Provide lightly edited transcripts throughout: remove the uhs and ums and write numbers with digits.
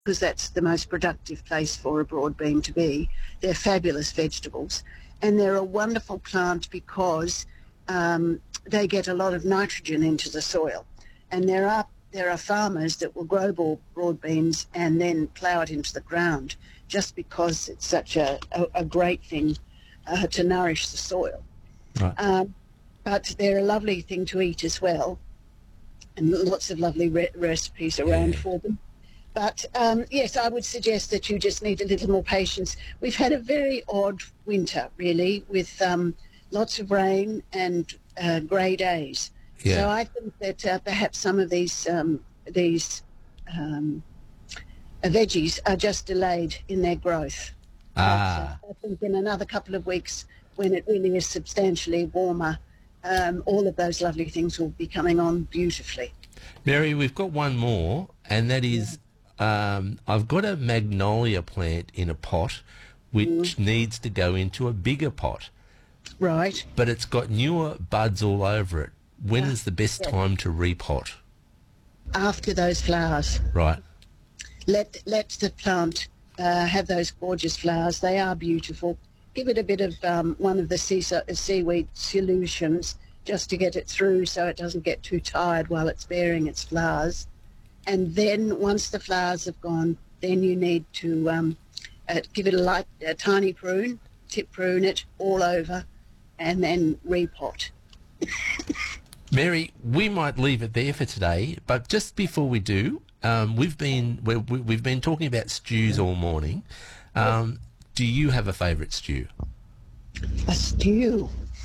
because that's the most productive place for a broad bean to be. They're fabulous vegetables, and they're a wonderful plant because they get a lot of nitrogen into the soil. And there are farmers that will grow broad beans and then plough it into the ground just because it's such a great thing to nourish the soil. Right. But they're a lovely thing to eat as well, and lots of lovely recipes around for them. But yes, I would suggest that you just need a little more patience. We've had a very odd winter, really, with lots of rain and grey days. Yeah. So I think that perhaps some of these veggies are just delayed in their growth. Ah. But, I think in another couple of weeks, when it really is substantially warmer, all of those lovely things will be coming on beautifully. Mary, we've got one more, and that is I've got a magnolia plant in a pot which needs to go into a bigger pot. Right. But it's got newer buds all over it. When is the best time to repot? After those flowers. Right. Let the plant have those gorgeous flowers. They are beautiful. Give it a bit of one of the seaweed solutions just to get it through so it doesn't get too tired while it's bearing its flowers. And then once the flowers have gone, then you need to give it a tiny prune, tip prune it all over, and then repot. Mary, we might leave it there for today, but just before we do, we've been talking about stews all morning. Do you have a favourite stew? A stew.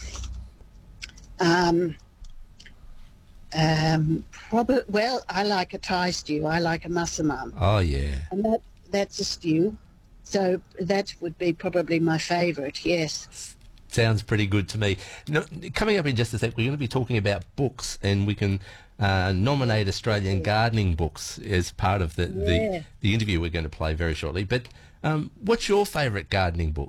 Well, I like a Thai stew. I like a massaman. Oh, yeah. And that's a stew. So that would be probably my favourite, yes. Sounds pretty good to me. No, coming up in just a sec, we're going to be talking about books, and we can nominate Australian gardening books as part of the interview we're going to play very shortly. But what's your favourite gardening book?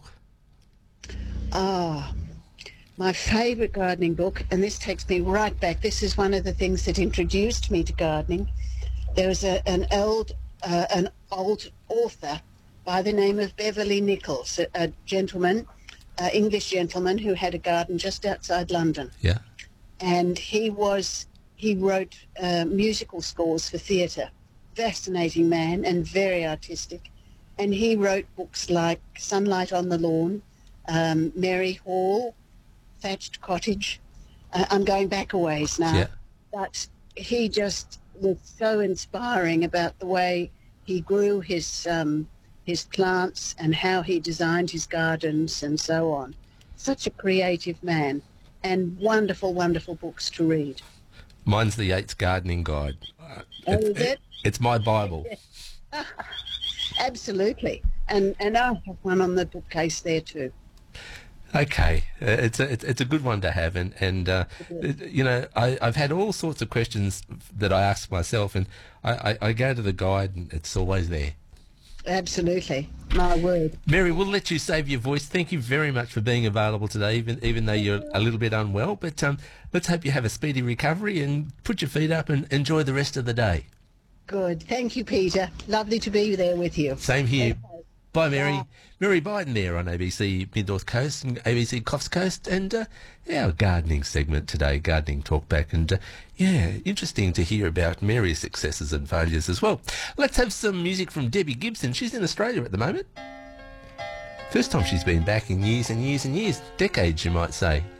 My favourite gardening book, and this takes me right back. This is one of the things that introduced me to gardening. There was an old author by the name of Beverley Nichols, a gentleman, English gentleman who had a garden just outside London. Yeah. And he wrote musical scores for theatre. Fascinating man and very artistic. And he wrote books like Sunlight on the Lawn, Mary Hall, Thatched Cottage. I'm going back a ways now. Yeah. But he just was so inspiring about the way he grew his plants and how he designed his gardens and so on. Such a creative man, and wonderful, wonderful books to read. Mine's the Yates Gardening Guide. Is it? It's my Bible. Absolutely. And I have one on the bookcase there too. Okay, it's a good one to have, and you know, I've had all sorts of questions that I ask myself, and I go to the guide, and it's always there. Absolutely, my word. Mary, we'll let you save your voice. Thank you very much for being available today, even though you're a little bit unwell. But let's hope you have a speedy recovery and put your feet up and enjoy the rest of the day. Good, thank you, Peter. Lovely to be there with you. Same here. Okay. Bye, Mary. Bye. Mary Biden there on ABC Mid-North Coast and ABC Coffs Coast, and our gardening segment today, Gardening Talkback, and interesting to hear about Mary's successes and failures as well. Let's have some music from Debbie Gibson. She's in Australia at the moment. First time she's been back in years and years and years, decades you might say.